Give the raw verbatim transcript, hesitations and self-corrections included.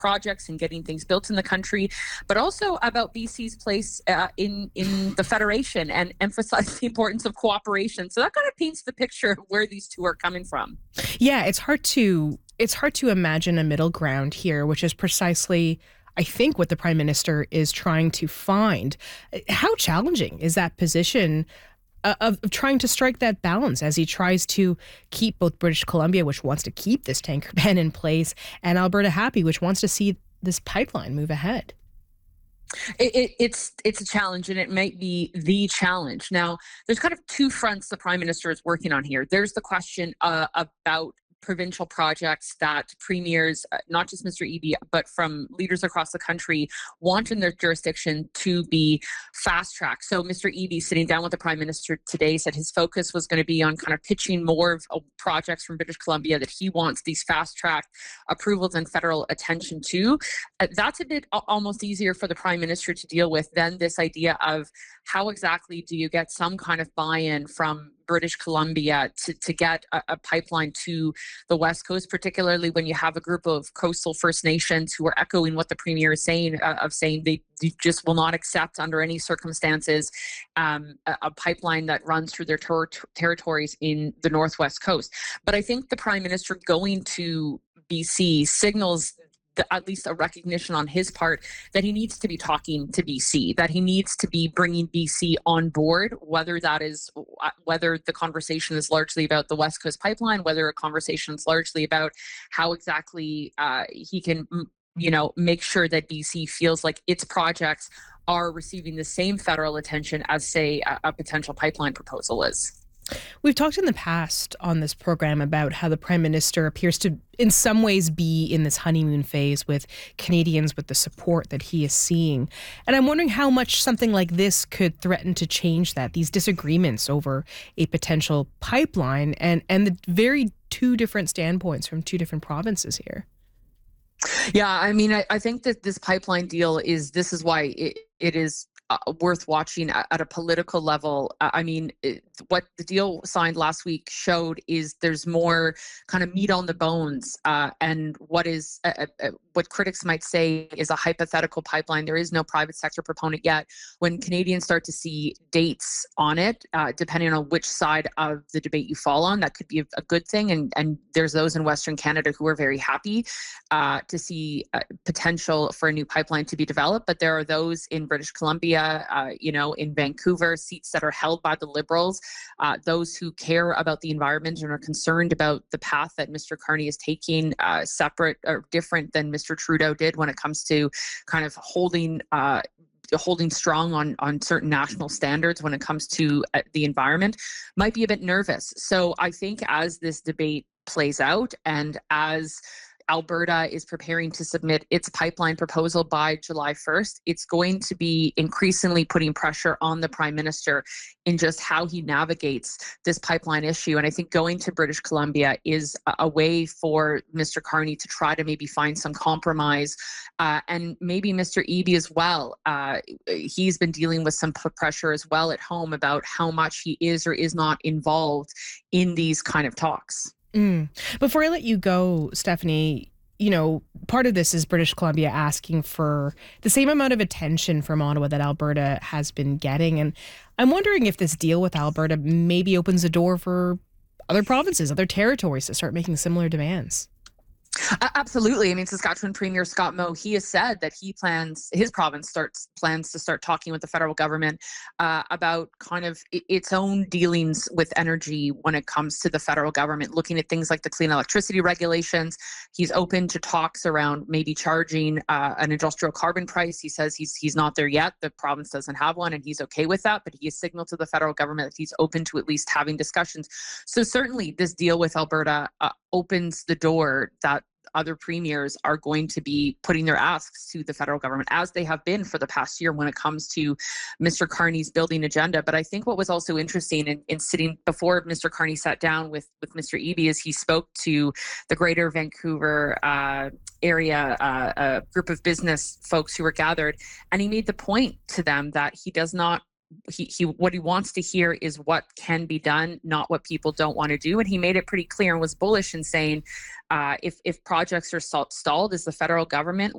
projects and getting things built in the country, but also about B C's place uh, in in the federation and emphasize the importance of cooperation. So that kind of paints the picture of where these two are coming from. Yeah, it's hard to it's hard to imagine a middle ground here, which is precisely, I think, what the Prime Minister is trying to find. How challenging is that position uh, of, of trying to strike that balance as he tries to keep both British Columbia, which wants to keep this tanker ban in place, and Alberta happy, which wants to see this pipeline move ahead? It, it, it's it's a challenge, and it might be the challenge. Now, there's kind of two fronts the Prime Minister is working on here. There's the question uh, about provincial projects that premiers, uh, not just Mister Eby, but from leaders across the country, want in their jurisdiction to be fast-tracked. So Mister Eby, sitting down with the Prime Minister today, said his focus was going to be on kind of pitching more of, of projects from British Columbia that he wants these fast-tracked approvals and federal attention to. Uh, that's a bit a- almost easier for the Prime Minister to deal with than this idea of how exactly do you get some kind of buy-in from British Columbia to, to get a, a pipeline to the West Coast, particularly when you have a group of coastal First Nations who are echoing what the Premier is saying, uh, of saying they, they just will not accept under any circumstances um, a, a pipeline that runs through their ter- territories in the Northwest Coast. But I think the Prime Minister going to B C signals the, at least a recognition on his part that he needs to be talking to B C, that he needs to be bringing B C on board, whether that is, whether the conversation is largely about the West Coast pipeline, whether a conversation is largely about how exactly uh, he can, you know, make sure that B C feels like its projects are receiving the same federal attention as, say, a, a potential pipeline proposal is. We've talked in the past on this program about how the Prime Minister appears to, in some ways, be in this honeymoon phase with Canadians with the support that he is seeing. And I'm wondering how much something like this could threaten to change that, these disagreements over a potential pipeline and, and the very two different standpoints from two different provinces here. Yeah, I mean, I, I think that this pipeline deal is, this is why it, it is uh, worth watching at, at a political level. Uh, I mean, it, what the deal signed last week showed is there's more kind of meat on the bones, uh, and what is uh, uh, what critics might say is a hypothetical pipeline. There is no private sector proponent yet. When Canadians start to see dates on it, uh, depending on which side of the debate you fall on, that could be a, a good thing. And and there's those in Western Canada who are very happy uh, to see uh, potential for a new pipeline to be developed. But there are those in British Columbia, uh, you know, in Vancouver, seats that are held by the Liberals. Uh, those who care about the environment and are concerned about the path that Mister Carney is taking, uh, separate or different than Mister Trudeau did when it comes to kind of holding uh, holding strong on on certain national standards when it comes to uh, the environment, might be a bit nervous. So I think as this debate plays out and as Alberta is preparing to submit its pipeline proposal by July first, it's going to be increasingly putting pressure on the Prime Minister in just how he navigates this pipeline issue. And I think going to British Columbia is a, a way for Mister Carney to try to maybe find some compromise, uh, and maybe Mister Eby as well. Uh, he's been dealing with some p- pressure as well at home about how much he is or is not involved in these kind of talks. Mm. Before I let you go, Stephanie, you know, part of this is British Columbia asking for the same amount of attention from Ottawa that Alberta has been getting. And I'm wondering if this deal with Alberta maybe opens the door for other provinces, other territories to start making similar demands. Uh, Absolutely. I mean, Saskatchewan Premier Scott Moe, he has said that he plans, his province starts plans to start talking with the federal government uh, about kind of i- its own dealings with energy when it comes to the federal government, looking at things like the clean electricity regulations. He's open to talks around maybe charging uh, an industrial carbon price. He says he's he's not there yet. The province doesn't have one, and he's okay with that. But he has signaled to the federal government that he's open to at least having discussions. So certainly, this deal with Alberta uh, opens the door that other premiers are going to be putting their asks to the federal government, as they have been for the past year when it comes to Mister Carney's building agenda. But I think what was also interesting in, in sitting before Mister Carney sat down with, with Mister Eby is he spoke to the Greater Vancouver uh, area, uh, a group of business folks who were gathered, and he made the point to them that he does not he, he what he wants to hear is what can be done, not what people don't want to do. And he made it pretty clear and was bullish in saying uh, if if projects are stalled as the federal government